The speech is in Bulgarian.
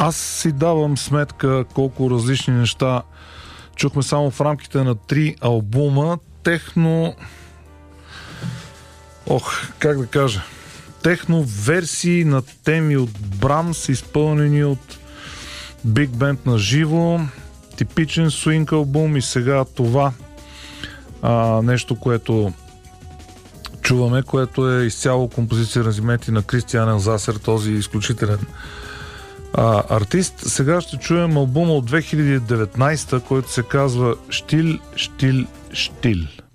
Аз си давам сметка колко различни неща чухме само в рамките на 3 албума. Техно... как да кажа? Техно версии на теми от Брамс, изпълнени от Биг Бенд на живо. Типичен свинг албум и сега това нещо, което чуваме, което е изцяло композиция аранжименти на Кристиан Елзасер, този изключителен артист. Сега ще чуем албума от 2019, който се казва Штил, Штил, Штил.